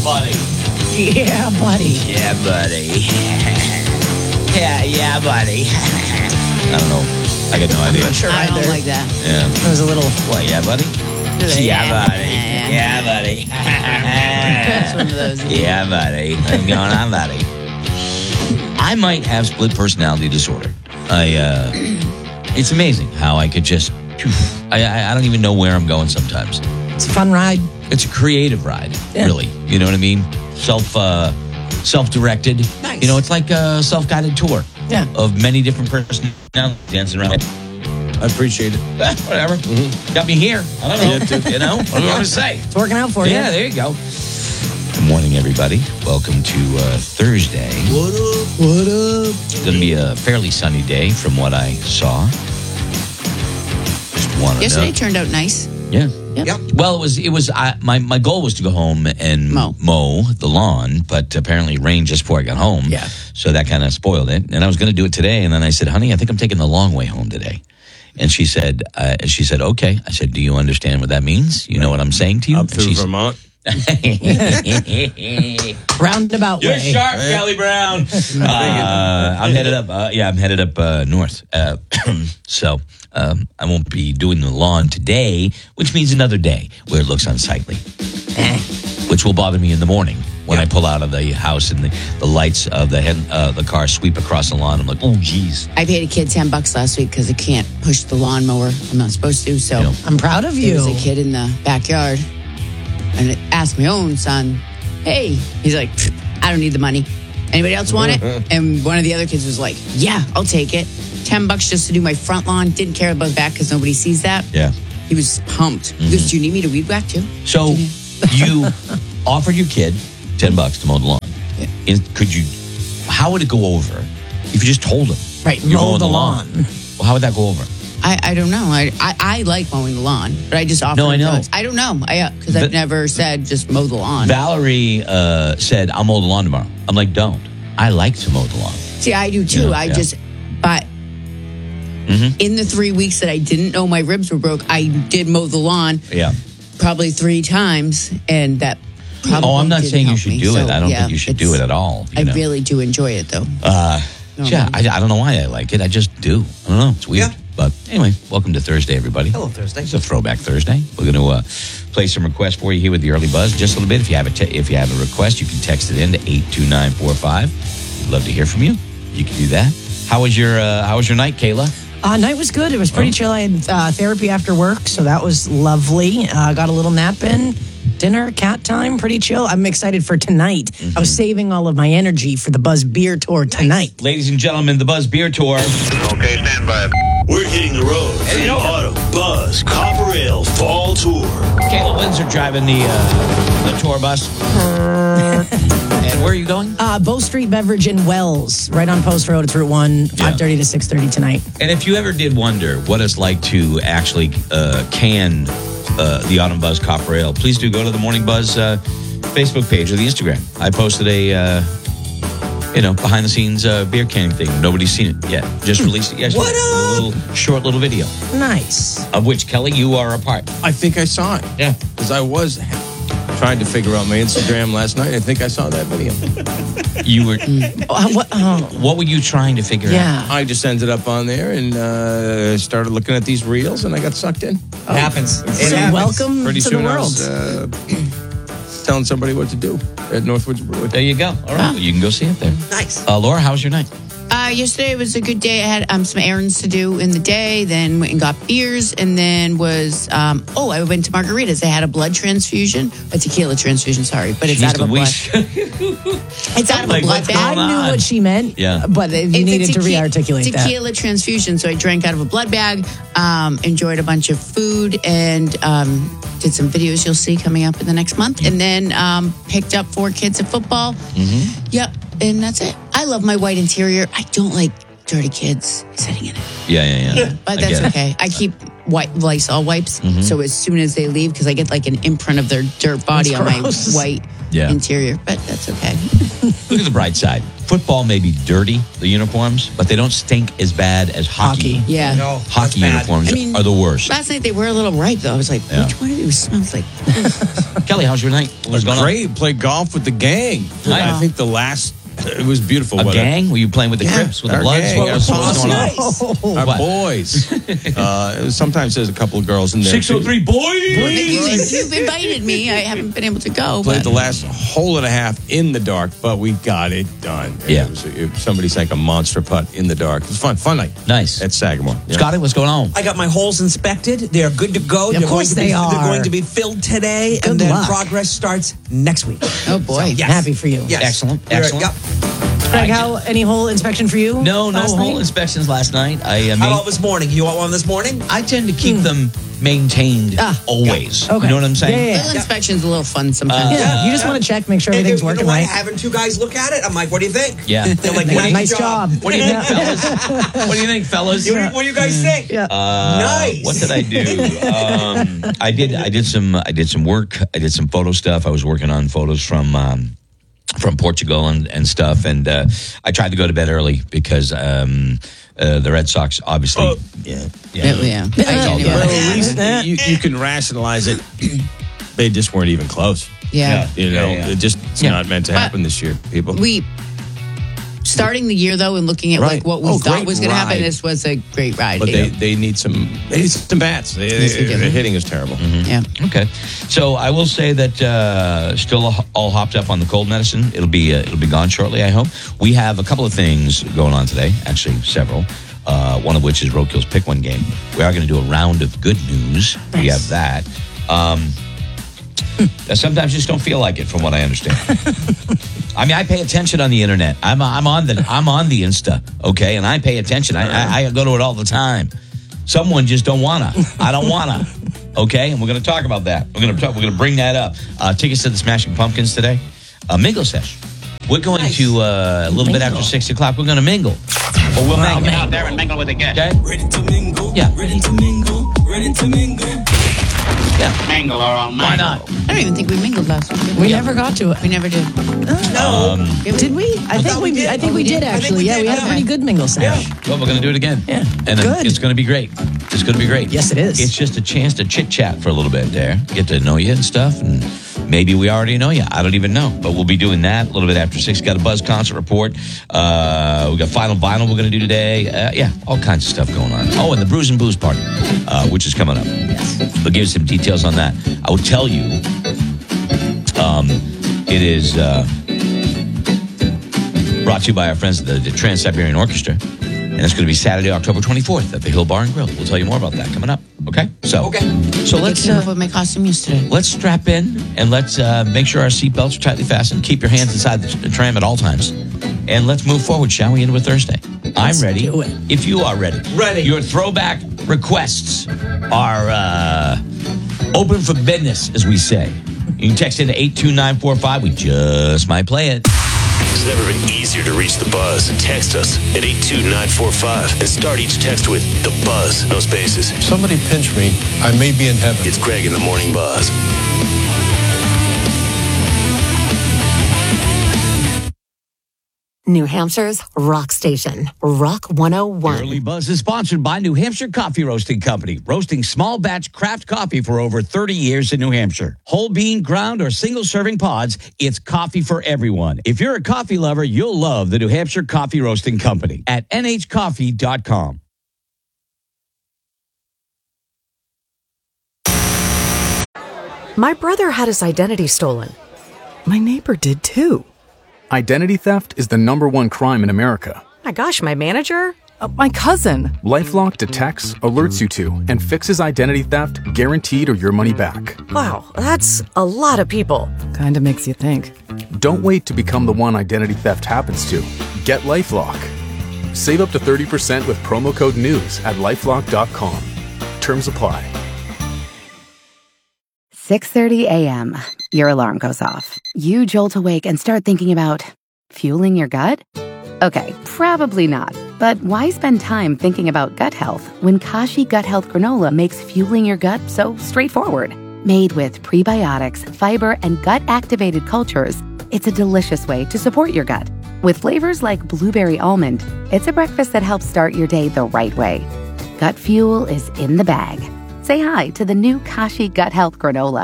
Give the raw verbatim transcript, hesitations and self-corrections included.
buddy. Yeah, buddy. Yeah, buddy. yeah, yeah, buddy. I don't know. I got no idea. I'm not sure I don't either. like that. Yeah. It was a little. What, yeah, buddy? Yeah, buddy. Yeah, buddy. That's one of those. Yeah, buddy. What's going on, buddy? I might have split personality disorder. I, uh, it's amazing how I could just, I, I, I don't even know where I'm going sometimes. It's a fun ride. It's a creative ride, Yeah. really. You know what I mean? Self, uh, self-directed. Nice. You know, it's like a self-guided tour Yeah. of many different personalities dancing around. I appreciate it. Eh, whatever. Mm-hmm. Got me here. I don't know. You know? What do you want to say? It's working out for you. Yeah, there you go. Good morning, everybody. Welcome to uh, Thursday. What up? What up? It's going to be a fairly sunny day from what I saw. Just wanted Yesterday to... turned out nice. Yeah. Yep. Yep. Well, it was, it was, I, my, my goal was to go home and Mow. mow the lawn, but apparently it rained just before I got home. Yeah. So that kind of spoiled it. And I was going to do it today. And then I said, honey, I think I'm taking the long way home today. And she said, uh, she said, okay. I said, do you understand what that means? You know what I'm saying to you? Up And through she's- Vermont. Roundabout You're way. sharp, Kelly Brown. Uh, I'm headed up. Uh, yeah, I'm headed up uh, north. Uh, so um, I won't be doing the lawn today, which means another day where it looks unsightly, Eh. which will bother me in the morning when I pull out of the house and the, the lights of the head, uh, the car sweep across the lawn. I'm like, oh, geez. I paid a kid ten bucks last week because I can't push the lawnmower. I'm not supposed to. So Yeah. I'm proud of there you. was a kid in the backyard and it asked my own son, hey, he's like, I don't need the money. Anybody else want it? And one of the other kids was like, yeah, I'll take it. ten bucks just to do my front lawn. Didn't care about the back because nobody sees that. Yeah. He was pumped. He goes, do you need me to weed whack too? So you offered your kid ten bucks to mow the lawn. Yeah. And could you? How would it go over if you just told him? Right, You're mow mowing the lawn. Well, how would that go over? I, I don't know. I, I I like mowing the lawn, but I just offer. No, I know. those. I don't know. I because But- I've never said just mow the lawn. Valerie uh, said, I'll mow the lawn tomorrow. I'm like, don't. I like to mow the lawn. See, I do too. Yeah, I yeah. just, but Mhm. in the three weeks that I didn't know my ribs were broke, I did mow the lawn Yeah. probably three times, and that. Probably Oh, I'm not didn't saying you help should me. do So, it. I don't yeah, think you should do it's- it at all. You I know? really do enjoy it though. Uh, No, yeah, no. I, I don't know why I like it. I just do. I don't know. It's weird. Yeah. But anyway, welcome to Thursday, everybody. Hello, Thursday. It's a throwback Thursday. We're going to uh, play some requests for you here with the early buzz. Just a little bit. If you have a te- if you have a request, you can text it in to eight two nine four five. We'd love to hear from you. You can do that. How was your uh, How was your night, Kayla? Uh, night was good. It was pretty Oh. chill. I had uh, therapy after work, so that was lovely. Uh, got a little nap in. Dinner, cat time, pretty chill. I'm excited for tonight. I was saving all of my energy for the Buzz Beer Tour tonight. Ladies and gentlemen, the Buzz Beer Tour. Okay, stand by. We're hitting the road for the Auto Buzz Copper Ale Fall Tour. Kayla Windsor driving the uh, the tour bus. And where are you going? Uh, Bow Street Beverage in Wells, right on Post Road. It's Route one, five thirty to six thirty tonight. And if you ever did wonder what it's like to actually uh, can uh, the Autumn Buzz Copper Ale, please do go to the Morning Buzz uh, Facebook page or the Instagram. I posted a, uh, you know, behind the scenes uh, beer canning thing. Nobody's seen it yet. Just released it yesterday. What A little short little video Nice. of which, Kelly, you are a part. I think I saw it. Yeah. Because I was trying to figure out my Instagram last night. I think I saw that video. You were. Uh, what, oh, What were you trying to figure out? yeah. I just ended up on there and uh, started looking at these reels, and I got sucked in. It happens. So welcome Pretty to soon the I world. was uh, telling somebody what to do at Northwoods Brewery. There you go. All right. Well, you can go see it there. Nice. Uh, Laura, how was your night? Uh, yesterday was a good day. I had um, some errands to do in the day, then went and got beers, and then was, um, oh, I went to Margaritas. They had a blood transfusion, a tequila transfusion, sorry, but it's Jeez out of a blood. Louise. It's out of Like, a blood what's bag. going I knew on? what she meant, Yeah. but you It's needed a to tequi- re-articulate that. tequila transfusion. So I drank out of a blood bag, um, enjoyed a bunch of food, and um, did some videos you'll see coming up in the next month. And then um, picked up four kids at football. Mm-hmm. Yep, and that's it. I love my white interior. I don't like dirty kids sitting in it. Yeah, yeah, yeah. But I that's get it. okay. I keep white Lysol wipes, Mm-hmm. so as soon as they leave, because I get like an imprint of their dirt body That's on my gross. white Yeah. interior. But that's okay. Look at the bright side. football may be dirty, the uniforms, but they don't stink as bad as hockey. Hockey. Yeah. No, Hockey that's bad. uniforms I mean, are the worst. Last night they were a little ripe, though. I was like, Yeah. which one of these smells like? Kelly, how's your night? What's going on? Great. Played golf with the gang. I think the last, it was beautiful. A weather. gang? Were you playing with the Yeah, Crips, with the our Bloods? gang, What our was, what was going on? Nice. Our What? boys. uh, sometimes there's a couple of girls in there. six oh three boys! You've, you've invited me. I haven't been able to go. Played But the last hole and a half in the dark, but we got it done. Yeah. It was, it, somebody sank a monster putt in the dark. It was fun. Fun night. Nice. At Sagamore. Yeah. Scotty, what's going on? I got my holes inspected. They are good to go. Of they're course going to they be, are. They're going to be filled today, Good and then luck. progress starts next week. oh boy. Yes. Happy for you. Yes. Excellent, You're- excellent. Yep. Greg, how, any whole inspection for you? No, no last whole night? inspections last night. I, uh, How made- about this morning? You want one this morning? I tend to keep them maintained Ah, always. Okay. You know what I'm saying? Yeah, yeah, Little yeah. inspection's a little fun sometimes. Yeah, you just want to check, make sure And everything's you know working what? right. Having two guys look at it, I'm like, what do you think? Yeah. They're like, Nice nice job. What do you think, fellas? What do you think, fellas? What do you, what do you guys think? Yeah. Uh, Nice. What did I do? um, I did. I did some. I did some work. I did some photo stuff. I was working on photos from um, from Portugal and, and stuff. And uh, I tried to go to bed early because um, uh, the Red Sox obviously. Oh. Yeah. Yeah. yeah. It's all I good. Well, anyway. at least you, you can rationalize it. They just weren't even close. Yeah. You know, Yeah, yeah. it just it's Yeah. not meant to But happen this year, people. We starting the year though and looking at Right. like what we Oh, thought great was going to happen. ride. This was a great ride. but you they, know. they need some they need some bats. They, Yes, they they, do. the hitting is terrible. yeah. Okay, so I will say that uh, still all hopped up on the cold medicine. It'll be uh, it'll be gone shortly. I hope. We have a couple of things going on today. Actually, several. Uh, one of which is Roadkill's Pick One game. We are going to do a round of good news. We have that. Um, sometimes just don't feel like it, from what I understand. I mean, I pay attention on the internet. I'm I'm on the I'm on the Insta, okay, and I pay attention. I I, I go to it all the time. Someone just don't wanna. I don't wanna. Okay, and we're going to talk about that. We're going to talk. We're going to bring that up. Uh, tickets to the Smashing Pumpkins today. Uh, mingle session. We're going Nice. to uh, a little bit after six o'clock. We're going to mingle, or we'll mingle. Get out there and mingle with the guests. Okay. Ready to mingle. Yeah. Ready to mingle. Ready to mingle. Yeah. Mingle or I'll Why mingle. not? I don't even think we mingled last week. did We never got to it. We never did. No. Did we? I think thought we. we did. I think Oh, we we did did. I think actually. we Yeah, did. we had a Yeah. pretty good mingle session. Well, we're going to do it again. Yeah. And then Good. it's going to be great. It's going to be great. Yes, it is. It's just a chance to chit chat for a little bit there, get to know you and stuff. And maybe we already know you. I don't even know. But we'll be doing that a little bit after six. Got a Buzz concert report. Uh, we got Final Vinyl we're going to do today. Uh, yeah, all kinds of stuff going on. Oh, and the Brews and Booze party, uh, which is coming up. Yes. We'll give you some details on that. I will tell you, um, it is uh, brought to you by our friends at the, the Trans-Siberian Orchestra. And it's going to be Saturday, October twenty-fourth at the Hill Bar and Grill. We'll tell you more about that coming up. Okay? So, Okay. so I let's came up uh, with my costume yesterday. let's strap in and let's uh, make sure our seatbelts are tightly fastened. Keep your hands inside the, the tram at all times. And let's move forward, shall we, into a Thursday? I'm ready. do it. If you are ready. Ready. Your throwback requests are uh, open for business, as we say. You can text in to eight two nine four five. We just might play it. It's never been easier to reach the Buzz. Text us at eight two nine four five and start each text with the Buzz, no spaces. Somebody pinch me. I may be in heaven. It's Greg in the Morning Buzz. New Hampshire's rock station, Rock one oh one. Early Buzz is sponsored by New Hampshire Coffee Roasting Company, roasting small batch craft coffee for over thirty years in New Hampshire. Whole bean, ground, or single serving pods, it's coffee for everyone. If you're a coffee lover, you'll love the New Hampshire Coffee Roasting Company at N H coffee dot com. My brother had his identity stolen. My neighbor did too. Identity theft is the number one crime in America. My gosh, my manager? Uh, my cousin. LifeLock detects, alerts you to, and fixes identity theft guaranteed or your money back. Wow, that's a lot of people. Kinda makes you think. Don't wait to become the one identity theft happens to. Get LifeLock. Save up to thirty percent with promo code NEWS at lifelock dot com. Terms apply. six thirty a.m. Your alarm goes off. You jolt awake and start thinking about fueling your gut? Okay, probably not. But why spend time thinking about gut health when Kashi Gut Health Granola makes fueling your gut so straightforward? Made with prebiotics, fiber, and gut-activated cultures, it's a delicious way to support your gut With flavors like blueberry almond, it's a breakfast that helps start your day the right way. Gut Fuel is in the bag. Say hi to the new Kashi Gut Health Granola.